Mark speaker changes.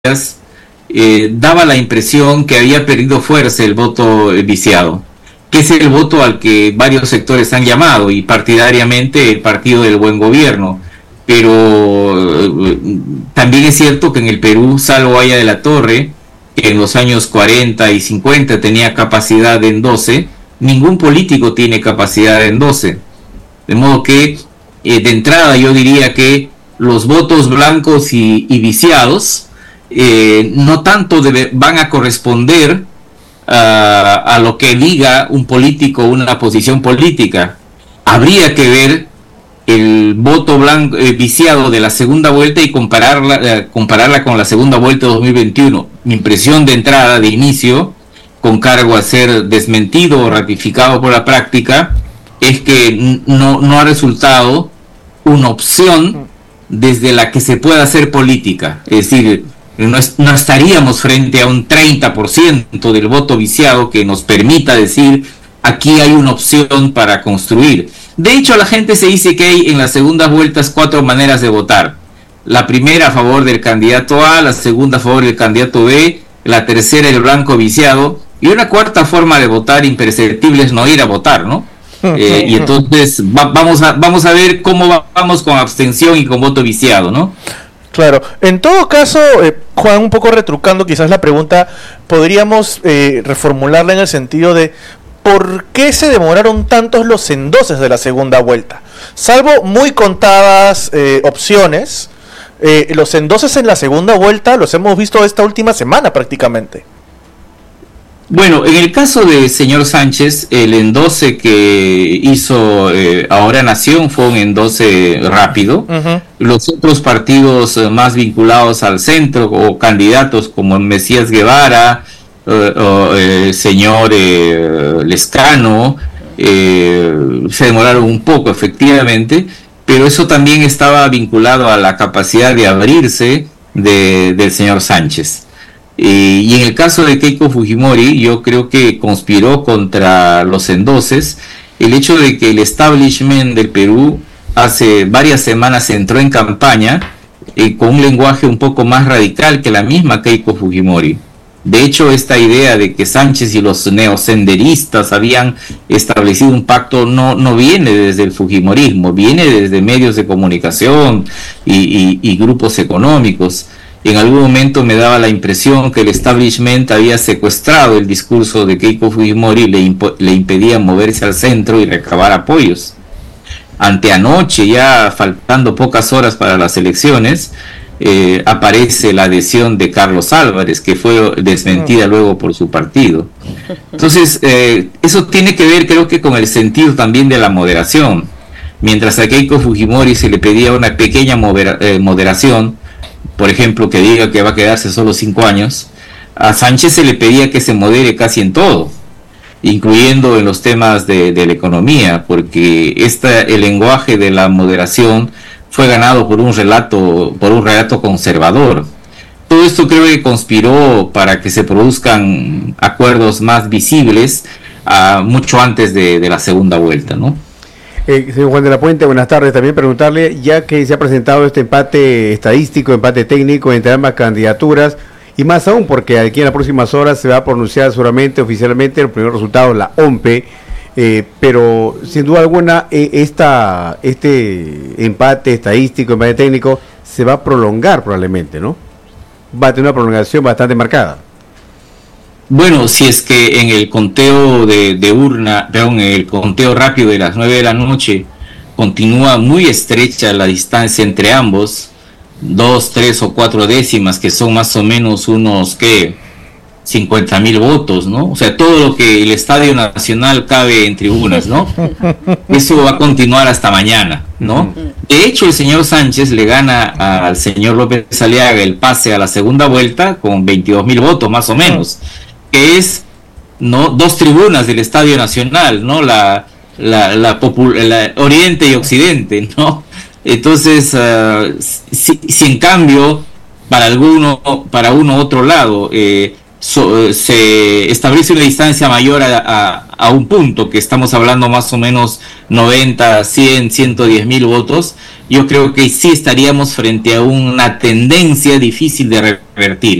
Speaker 1: daba la impresión que había perdido fuerza el voto viciado, que es el voto al que varios sectores han llamado, y partidariamente el Partido del Buen Gobierno. Pero también es cierto que en el Perú, salvo Haya de la Torre, que en los años 40 y 50 tenía capacidad de endose, ningún político tiene capacidad de endose. De modo que, de entrada, yo diría que los votos blancos y viciados no tanto van a corresponder a lo que diga un político, una posición política. Habría que ver el voto blanco viciado de la segunda vuelta y compararla con la segunda vuelta de 2021. Mi impresión de entrada, de inicio, con cargo a ser desmentido o ratificado por la práctica, es que no ha resultado una opción desde la que se pueda hacer política. Es decir, no estaríamos frente a un 30% del voto viciado que nos permita decir aquí hay una opción para construir. De hecho, la gente se dice que hay en las segundas vueltas 4 maneras de votar. La primera a favor del candidato A, la segunda a favor del candidato B, la tercera el blanco viciado, y una cuarta forma de votar imperceptible es no ir a votar, ¿no? Y entonces vamos a ver cómo vamos con abstención y con voto viciado, ¿no?
Speaker 2: Claro, en todo caso, Juan, un poco retrucando quizás la pregunta, podríamos reformularla en el sentido de ¿por qué se demoraron tantos los endoses de la segunda vuelta? Salvo muy contadas opciones, los endoses en la segunda vuelta los hemos visto esta última semana prácticamente.
Speaker 1: Bueno, en el caso de señor Sánchez, el endose que hizo Ahora Nación fue un endose rápido. Uh-huh. Los otros partidos más vinculados al centro o candidatos como Mesías Guevara o el señor Lescano se demoraron un poco, efectivamente, pero eso también estaba vinculado a la capacidad de abrirse del señor Sánchez. Y en el caso de Keiko Fujimori, yo creo que conspiró contra los endoses el hecho de que el establishment del Perú hace varias semanas entró en campaña con un lenguaje un poco más radical que la misma Keiko Fujimori. De hecho, esta idea de que Sánchez y los neosenderistas habían establecido un pacto no viene desde el fujimorismo, viene desde medios de comunicación y grupos económicos. En algún momento me daba la impresión que el establishment había secuestrado el discurso de Keiko Fujimori y le impedía moverse al centro y recabar apoyos. Anteanoche, ya faltando pocas horas para las elecciones, aparece la adhesión de Carlos Álvarez, que fue desmentida luego por su partido. Entonces, eso tiene que ver, creo que, con el sentido también de la moderación. Mientras a Keiko Fujimori se le pedía una pequeña moderación, por ejemplo, que diga que va a quedarse solo 5 años, a Sánchez se le pedía que se modere casi en todo, incluyendo en los temas de la economía, porque el lenguaje de la moderación fue ganado por un relato conservador. Todo esto creo que conspiró para que se produzcan acuerdos más visibles mucho antes de la segunda vuelta, ¿no?
Speaker 3: Señor Juan de la Puente, buenas tardes. También preguntarle, ya que se ha presentado este empate estadístico, empate técnico entre ambas candidaturas, y más aún porque aquí en las próximas horas se va a pronunciar seguramente oficialmente los primeros resultados, la OMPE, pero sin duda alguna este empate estadístico, empate técnico, se va a prolongar probablemente, ¿no? Va a tener una prolongación bastante marcada.
Speaker 1: Bueno, si es que en el conteo en el conteo rápido de las 9 de la noche continúa muy estrecha la distancia entre ambos, 2, 3 o 4 décimas, que son más o menos unos 50,000 votos, ¿no? O sea, todo lo que el Estadio Nacional cabe en tribunas, ¿no? Eso va a continuar hasta mañana, ¿no? De hecho, el señor Sánchez le gana al señor López Aliaga el pase a la segunda vuelta con 22,000 votos, más o menos, que es, ¿no?, 2 tribunas del Estadio Nacional, ¿no? La Oriente y Occidente, ¿no? Entonces, si en cambio para uno otro lado se establece una distancia mayor a un punto, que estamos hablando más o menos 90, 100, 110 mil votos, yo creo que sí estaríamos frente a una tendencia difícil de revertir.